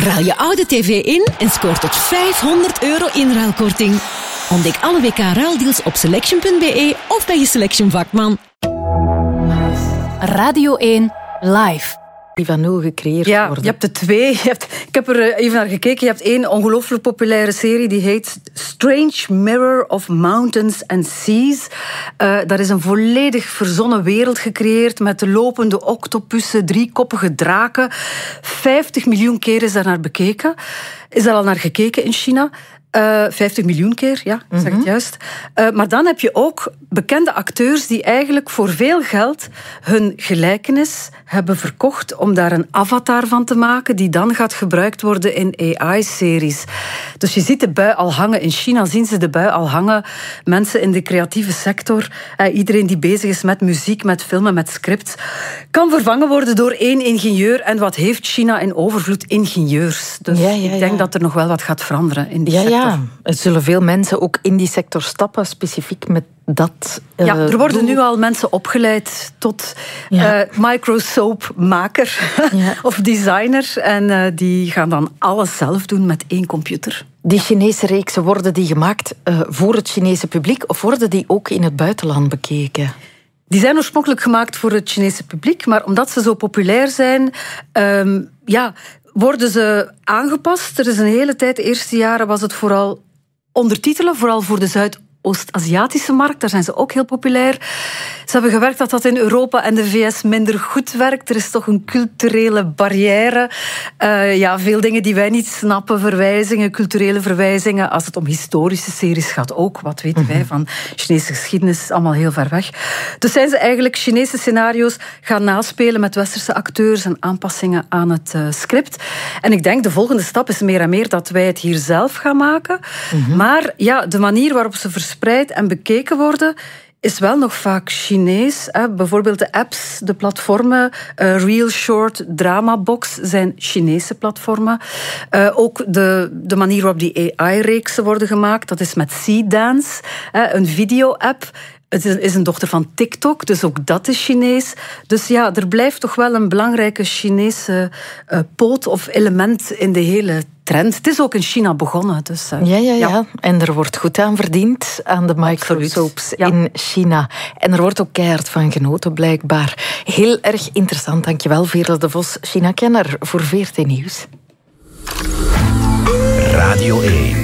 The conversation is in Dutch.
Ruil je oude tv in en scoor tot €500 inruilkorting. Ontdek alle WK-ruildeals op selection.be of bij je Selection-vakman. Radio 1 Live. Die van nul gecreëerd worden. Je hebt er twee. Ik heb er even naar gekeken. Je hebt één ongelooflijk populaire serie die heet Strange Mirror of Mountains and Seas. Daar is een volledig verzonnen wereld gecreëerd met de lopende octopussen, 3-koppige draken. 50 miljoen keer is daar naar bekeken. Is daar al naar gekeken in China? 50 miljoen keer, ja, ik zeg het juist. Maar dan heb je ook bekende acteurs die eigenlijk voor veel geld hun gelijkenis hebben verkocht om daar een avatar van te maken die dan gaat gebruikt worden in AI-series. Dus je ziet de bui al hangen. In China zien ze de bui al hangen. Mensen in de creatieve sector, iedereen die bezig is met muziek, met filmen, met scripts, kan vervangen worden door één ingenieur. En wat heeft China in overvloed? Ingenieurs. Dus ik denk dat er nog wel wat gaat veranderen in die sector. Ja, er zullen veel mensen ook in die sector stappen, specifiek met dat. Er worden nu al mensen opgeleid tot microsoapmaker of designer. En die gaan dan alles zelf doen met één computer. Die Chinese reeksen, worden die gemaakt voor het Chinese publiek of worden die ook in het buitenland bekeken? Die zijn oorspronkelijk gemaakt voor het Chinese publiek, maar omdat ze zo populair zijn, worden ze aangepast. Er is een hele tijd, de eerste jaren was het vooral ondertitelen, vooral voor de Zuidoost-Aziatische markt. Daar zijn ze ook heel populair. Ze hebben gewerkt dat in Europa en de VS minder goed werkt. Er is toch een culturele barrière. Veel dingen die wij niet snappen, verwijzingen, culturele verwijzingen. Als het om historische series gaat ook. Wat weten wij van Chinese geschiedenis? Allemaal heel ver weg. Dus zijn ze eigenlijk Chinese scenario's gaan naspelen met westerse acteurs en aanpassingen aan het script. En ik denk de volgende stap is meer en meer dat wij het hier zelf gaan maken. Maar de manier waarop ze verspreid en bekeken worden is wel nog vaak Chinees. Bijvoorbeeld de apps, de platformen, Real Short, Dramabox zijn Chinese platformen. Ook de manier waarop die AI-reeksen worden gemaakt, dat is met Seedance, een video-app. Het is een dochter van TikTok, dus ook dat is Chinees. Dus er blijft toch wel een belangrijke Chinese poot of element in de hele trend. Het is ook in China begonnen. Dus, En er wordt goed aan verdiend aan de microsoaps in China. En er wordt ook keihard van genoten, blijkbaar. Heel erg interessant. Dankjewel, Veerle de Vos, China-kenner voor VRT Nieuws. Radio 1.